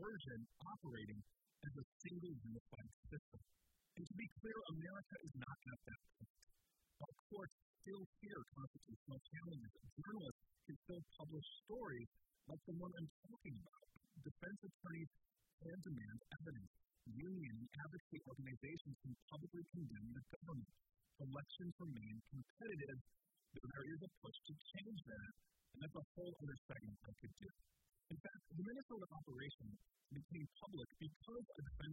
version operating as a single unified system. And to be clear, America is not at that point. While courts still fear constitutional challenges, journalists can still publish stories like the one I'm talking about. Defense attorneys can demand evidence. Union and advocacy organizations can publicly condemn the government. Elections remain competitive, though there is a push to change that, and that's a whole other segment I could do. In fact, the Minnesota operation became public because a defense